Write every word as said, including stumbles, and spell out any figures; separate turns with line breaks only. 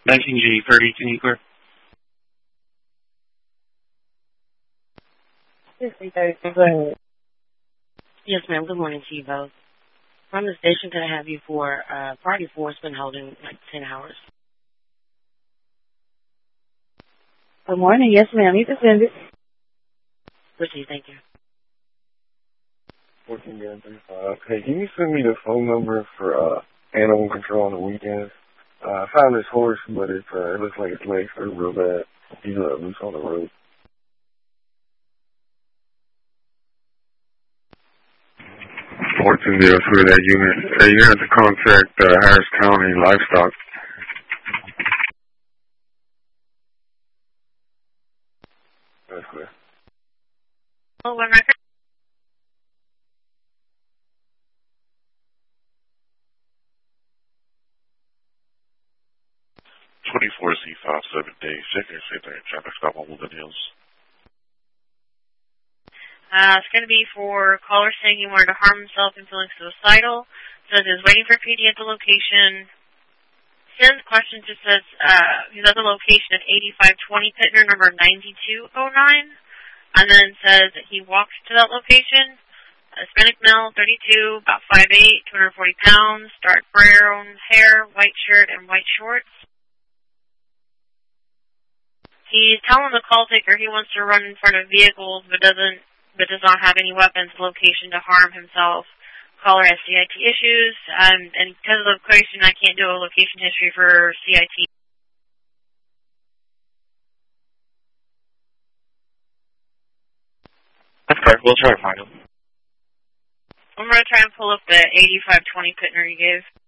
nineteen G thirty, can you clear?
Yes, three thirty, go ahead.
Yes, ma'am. Good morning to you both. From the station, can I have you for uh, party four? It's been holding like ten hours.
Good morning. Yes, ma'am. You can send it.
Proceed, thank you.
fourteen thirty-five. Hey, can you send me the phone number for uh, animal control on the weekends? Uh, I found this horse, but it's, uh, it looks like its legs hurt real bad. He's uh, loose on the road.
fourteen deals for that unit. Hey, you have to contact uh, Harris County Livestock.
That's clear.
Oh, one record.
twenty-four C five seven days. Check your center and traffic stop on Woodland Hills.
Uh, it's going to be for caller saying he wanted to harm himself and feeling suicidal. Says he's waiting for P D at the location. Sends question just says uh, he's at the location at eighty-five twenty Pittner, number ninety-two oh nine. And then says that he walks to that location. Hispanic male, thirty-two, about five eight, two hundred forty pounds, dark brown hair, white shirt, and white shorts. He's telling the call taker he wants to run in front of vehicles but doesn't but does not have any weapons location to harm himself. Caller has C I T issues, um, and because of the location, I can't do a location history for C I T.
That's correct. We'll try to find him.
I'm going to try and pull up the eighty-five twenty Pittner you gave.